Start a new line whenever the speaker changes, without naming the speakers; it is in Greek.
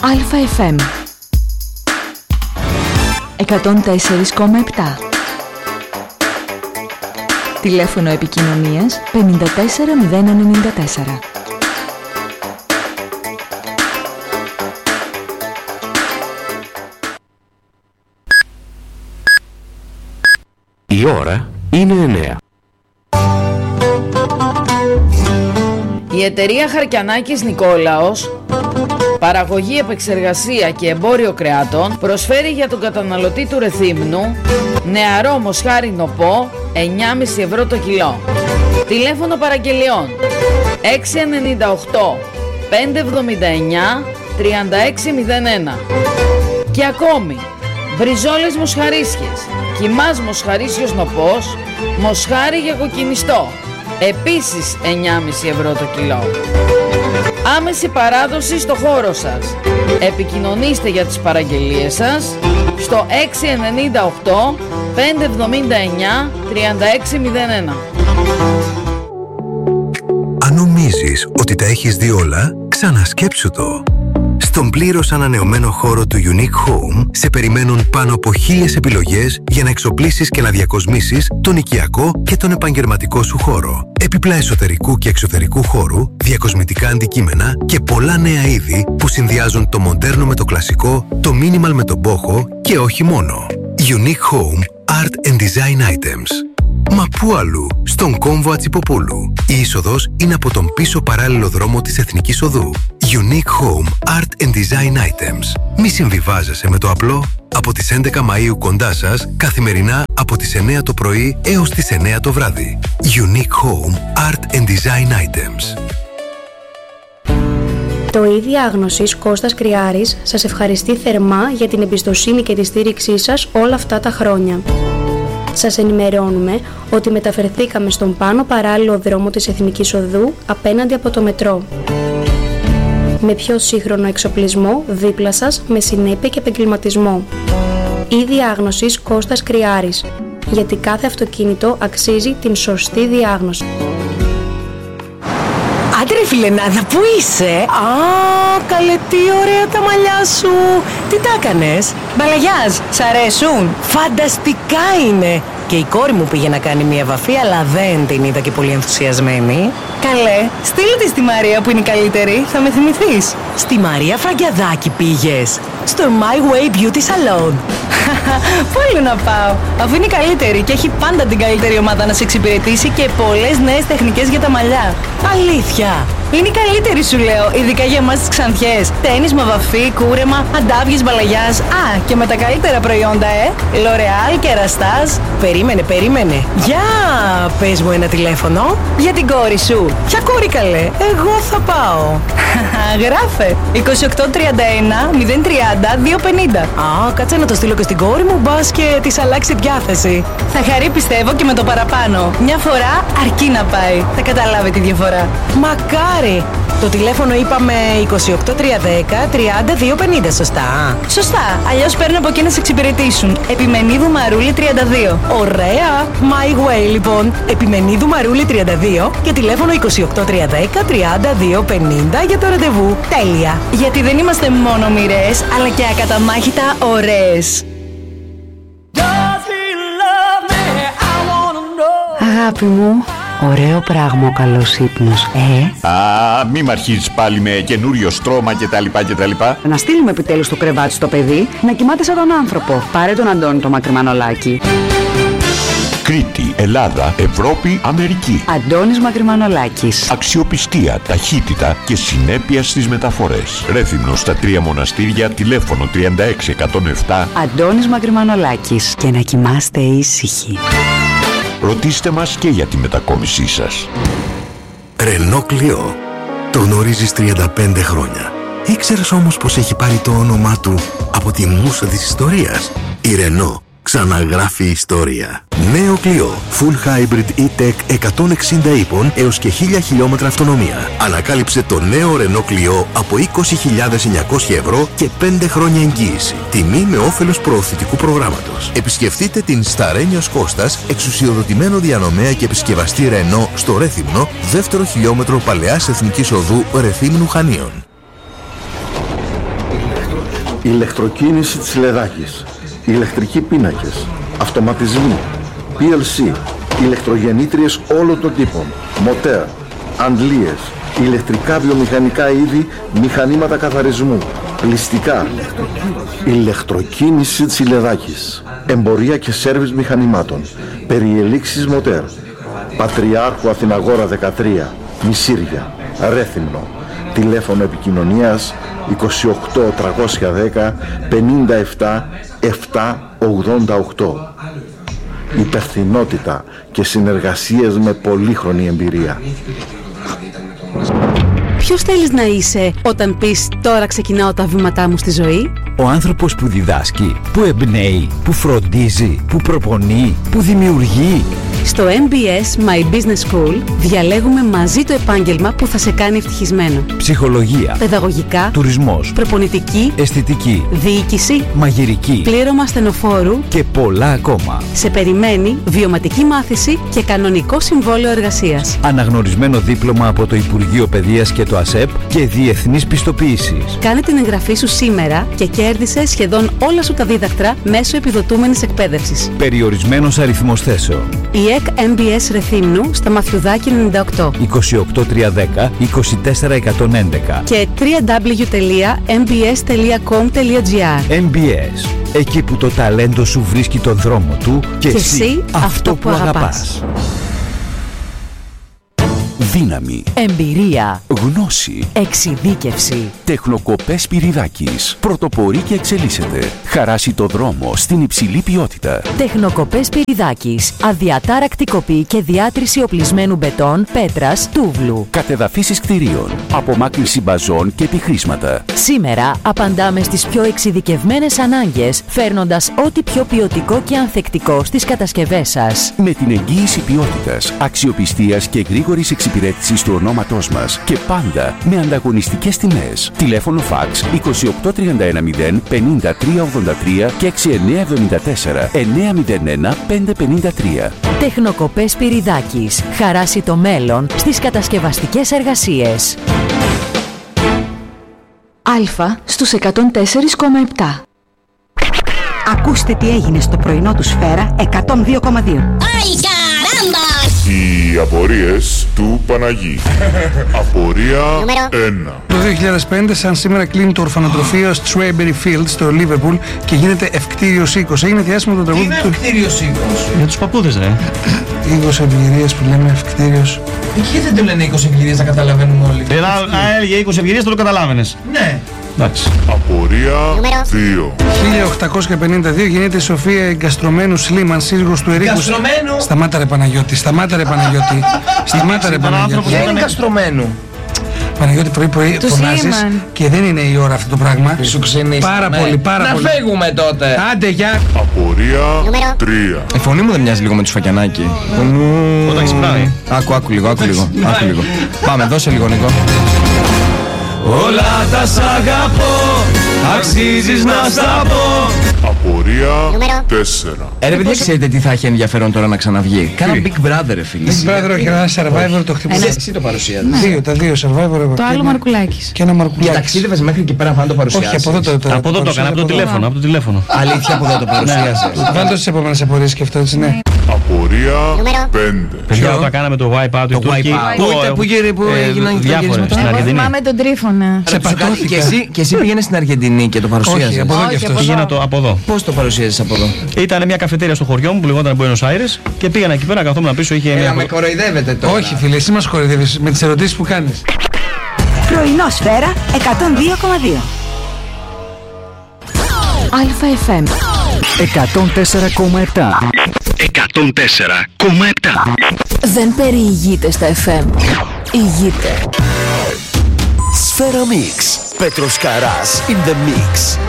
ΑΕΦΜ 104,7. Τηλέφωνο επικοινωνίας 54094.
Η ώρα είναι 9.
Η εταιρεία Χαρκιανάκης Νικόλαος, παραγωγή, επεξεργασία και εμπόριο κρεάτων, προσφέρει για τον καταναλωτή του Ρεθύμνου νεαρό μοσχάρι νοπό 9,5 ευρώ το κιλό. Τηλέφωνο παραγγελιών 698 579 3601. Και ακόμη μπριζόλες μοσχαρίσιες, κιμάς μοσχαρίσιος νοπός, μοσχάρι για κοκκινιστό, επίσης 9,5 ευρώ το κιλό. Άμεση παράδοση στο χώρο σας. Επικοινωνήστε για τις παραγγελίες σας στο 698 579 3601.
Αν νομίζεις ότι τα έχεις δει όλα, ξανασκέψου το. Στον πλήρως ανανεωμένο χώρο του Unique Home σε περιμένουν πάνω από 1000 επιλογές για να εξοπλίσεις και να διακοσμήσεις τον οικιακό και τον επαγγελματικό σου χώρο. Έπιπλα εσωτερικού και εξωτερικού χώρου, διακοσμητικά αντικείμενα και πολλά νέα είδη που συνδυάζουν το μοντέρνο με το κλασικό, το minimal με το μπόχο και όχι μόνο. Unique Home Art and Design Items. Μα πού αλλού, στον κόμβο Ατσιποπούλου. Η είσοδος είναι από τον πίσω παράλληλο δρόμο της Εθνικής Οδού. Unique Home Art and Design Items. Μη συμβιβάζεσαι με το απλό. Από τις 11 Μαΐου κοντά σας, καθημερινά από τις 9 το πρωί έως τις 9 το βράδυ. Unique Home Art and Design Items.
Το ΙΔΙ Διάγνωσης Κώστας Κρυάρης σας ευχαριστεί θερμά για την εμπιστοσύνη και τη στήριξή σας όλα αυτά τα χρόνια. Σας ενημερώνουμε ότι μεταφερθήκαμε στον πάνω παράλληλο δρόμο της Εθνικής Οδού απέναντι από το μετρό. Με πιο σύγχρονο εξοπλισμό δίπλα σας με συνέπεια και επαγγελματισμό. ΙΔΙ Διάγνωσης Κώστας Κρυάρης. Γιατί κάθε αυτοκίνητο αξίζει την σωστή διάγνωση.
Άντε ρε φιλενάδα, πού είσαι? Α, καλέ, τι ωραία τα μαλλιά σου. Τι τα έκανες? Μπαλαγιάζ, σ' αρέσουν? Φανταστικά είναι. Και η κόρη μου πήγε να κάνει μια βαφή, αλλά δεν την είδα και πολύ ενθουσιασμένη. Καλέ, στείλε τη στη Μαρία που είναι η καλύτερη, θα με θυμηθείς. Στη Μαρία Φραγκιαδάκη πήγες? Στο My Way Beauty Salon. Πού αλλού να πάω, αφού είναι η καλύτερη και έχει πάντα την καλύτερη ομάδα να σε εξυπηρετήσει και πολλές νέες τεχνικές για τα μαλλιά. Αλήθεια? Είναι η καλύτερη σου λέω, ειδικά για εμάς τις Ξανθιές. Τένισμα, βαφή, κούρεμα, αντάβιες, μπαλαγιάζ. Α, και με τα καλύτερα προϊόντα, L'Oreal και Rastase. Περίμενε. Για πες μου ένα τηλέφωνο. Για την κόρη σου. Ποια κόρη καλέ? Εγώ θα πάω. Γράφε 2831 030 250. Α, κάτσε να το στείλω και στην κόρη μου, μπας και της αλλάξει διάθεση. Θα χαρεί πιστεύω και με το παραπάνω. Μια φορά αρκεί να πάει. Θα καταλάβει τη διαφορά. Μακάρι. Το τηλέφωνο είπαμε 28310 30 250, σωστά? Σωστά, αλλιώς παίρνω από εκεί να σε εξυπηρετήσουν. Επιμενίδου Μαρούλη 32. Ωραία. My Way λοιπόν. Επιμενίδου Μαρούλη 32 και τηλέφωνο 28310 30 250 για το ραντεβού. Τέλεια. Γιατί δεν είμαστε μόνο μοιραίες, αλλά και ακαταμάχητα ωραίες.
Αγάπη μου, ωραίο πράγμα ο καλός ύπνος,
μη μ' αρχίζεις πάλι με καινούριο στρώμα κτλ.
Να στείλουμε επιτέλους το κρεβάτι στο παιδί να κοιμάται σαν τον άνθρωπο. Πάρε τον Αντώνη το Μακρυμανολάκη.
Κρήτη, Ελλάδα, Ευρώπη, Αμερική.
Αντώνης Μακρυμανολάκης.
Αξιοπιστία, ταχύτητα και συνέπεια στις μεταφορές. Ρέθυμνο στα 3 μοναστήρια, τηλέφωνο 36107.
Αντώνης Μακρυμανολάκης. Και να κοιμάστε ήσυχοι.
Ρωτήστε μας και για τη μετακόμισή σας.
Ρενό Κλειό. Το γνωρίζεις 35 χρόνια. Ήξερες όμως πως έχει πάρει το όνομά του από τη μούσα της ιστορίας? Η Ρενό ξαναγράφει ιστορία. Νέο Κλειό. Full Hybrid E-Tech 160 ύπων έως και 1000 χιλιόμετρα αυτονομία. Ανακάλυψε το νέο Ρενό Κλειό από 20.900 ευρώ και 5 χρόνια εγγύηση. Τιμή με όφελος προωθητικού προγράμματος. Επισκεφτείτε την Σταρένιος Κώστας, εξουσιοδοτημένο διανομέα και επισκευαστή Ρενό στο Ρέθυμνο, δεύτερο χιλιόμετρο Παλαιάς Εθνικής Οδού Ρεθύμνου Χανίων.
Ηλεκτροκίνηση Τσιλεδάκης. Ηλεκτρικοί πίνακες. Αυτοματισμοί. PLC. Ηλεκτρογεννήτριες όλων των τύπων. Μοτέρ. Αντλίες. Ηλεκτρικά βιομηχανικά είδη. Μηχανήματα καθαρισμού. Πλυστικά. Ηλεκτροκίνηση Τσιλεδάκης. Εμπορία και σέρβις μηχανημάτων. Περιελήξεις μοτέρ. Πατριάρχου Αθηναγόρα 13. Μισήρια. Ρέθυμνο. Τηλέφωνο επικοινωνίας 28 310 57 788. Υπευθυνότητα και συνεργασίες με πολύχρονη εμπειρία.
Ποιος θέλεις να είσαι όταν πεις «Τώρα ξεκινάω τα βήματά μου στη ζωή»?
Ο άνθρωπος που διδάσκει, που εμπνέει, που φροντίζει, που προπονεί, που δημιουργεί.
Στο MBS My Business School διαλέγουμε μαζί το επάγγελμα που θα σε κάνει ευτυχισμένο.
Ψυχολογία,
παιδαγωγικά,
τουρισμός,
προπονητική,
αισθητική,
διοίκηση,
μαγειρική,
πλήρωμα ασθενοφόρου
και πολλά ακόμα.
Σε περιμένει βιωματική μάθηση και κανονικό συμβόλαιο εργασίας.
Αναγνωρισμένο δίπλωμα από το Υπουργείο Παιδείας και το ΑΣΕΠ και διεθνής πιστοποίησης.
Κάνε την εγγραφή σου σήμερα και κέρδισε σχεδόν όλα σου τα δίδακτρα μέσω επιδοτούμενης εκπαίδευσης.
Περιορισμένος αριθμός θέσεων.
Η ΕΚ MBS Ρεθύμνου στα Μαθιουδάκη 98
28310 24111
και www.mbs.com.gr.
MBS, εκεί που το ταλέντο σου βρίσκει τον δρόμο του και εσύ αυτό που αγαπάς.
Δύναμη,
εμπειρία,
γνώση,
εξειδίκευση.
Τεχνοκοπές Σπυριδάκης. Πρωτοπορεί και εξελίσσεται. Χαράσει το δρόμο στην υψηλή ποιότητα.
Τεχνοκοπές Σπυριδάκης. Αδιατάρακτη κοπή και διάτρηση οπλισμένου μπετόν, πέτρας, τούβλου.
Κατεδαφίσεις κτηρίων. Απομάκρυνση μπαζών και επιχρήσματα.
Σήμερα απαντάμε στις πιο εξειδικευμένες ανάγκες, φέρνοντας ό,τι πιο ποιοτικό και ανθεκτικό στις κατασκευές σας.
Με την εγγύηση ποιότητας, αξιοπιστίας και γρήγορης εξυπηρέτησης του ονόματός μας και πάντα με ανταγωνιστικές τιμές. Τηλέφωνο φαξ 28310 5383 και 6974 901 553.
Τεχνοκοπές Σπυριδάκης. Χαράσει το μέλλον στις κατασκευαστικές εργασίες.
Αλφα στους 104,7.
Ακούστε τι έγινε στο πρωινό του Σφαίρα 102,2.
Οι απορίες του Παναγί. Απορία 1.
Το 2005, σαν σήμερα, κλείνει το ορφανοτροφείο Strawberry Fields στο Liverpool και γίνεται ευκτήριος οίκος. Έγινε διάσημο το τραγούδι του.
Τι είναι ευκτήριος οίκος?
Για τους παππούδες, ρε. Οίκος ευγυρίας που λέμε ευκτήριος.
Εκεί δεν το λένε 20 ευγυρίες, να καταλαβαίνουμε όλοι.
Έλεγε 20 ευγυρίες, το καταλάβαινες.
Ναι.
Εντάξει.
Απορία 2.
1852 γεννείται η Σοφία Εγκαστρωμένου Σλίμαν, σύζυγος του Ερίκου.
Εγκαστρωμένου!
Σταμάτα ρε Παναγιώτη, σταμάτα ρε Παναγιώτη. Σταμάτα ρε Παναγιώτη.
Δεν είναι εγκαστρωμένου.
Παναγιώτη, πρωί-πρωί φωνάζεις και δεν είναι η ώρα αυτό το πράγμα.
Σου ξενίσταμε.
Πάρα πολύ.
Να φύγουμε τότε.
Άντε, γεια.
Απορία 3.
Η φωνή μου δεν μοιάζει λίγο με τους Φακιανάκη.
Όταν ξυπνάει.
Άκου λίγο. Πάμε, δώσε λίγο, Νικό.
Όλα τα σ' αγαπώ, αξίζεις να στα πω.
Απορία 4.
Ρε παιδιά, ξέρετε τι θα έχει ενδιαφέρον τώρα να ξαναβγεί? Κάνα Big Brother, φίλε.
Big Brother, όχι, ένα Survivor το χτυπούσε.
Εσύ το παρουσίαζες.
Τα δύο Survivor εγώ.
Το άλλο Μαρκουλάκης.
Και ένα Μαρκουλάκης.
Και ταξίδευες μέχρι εκεί πέρα να το παρουσιάσεις?
Όχι, από εδώ το έκανα, από το τηλέφωνο.
Αλήθεια, από εδώ το παρουσίασες?
Βάλτε τις επόμενες απορίες και αυτό, έτσι, ναι.
Απορία 5.
Παιδιά, όταν κάναμε το wipe out του Τούρκη, που έγιναν
διάφορες στην Αργεντινή. Θυμάμαι τον Τρίφωνα.
Και εσύ πήγαινες στην Αργεντινή και το παρουσίασες?
Όχι, από εδώ και αυτό.
Πήγαινα από εδώ.
Πώς το παρουσίασες από εδώ?
Ήταν μια καφετέρια στο χωριό μου που λεγόταν Buenos Aires και πήγαινα εκεί πέρα, καθόμουν πίσω.
Με κοροϊδεύετε τώρα.
Όχι, φίλε, εσύ μας κοροϊδεύεις με τις ερωτήσεις που κάνεις.
Πρωινό Σφαίρα 102,2.
Αλφα FM
104,7.
104,7.
Δεν περιηγείται στα FM. Ηγείται.
Σφαίρα Mix. Πέτρος Καράς in the mix.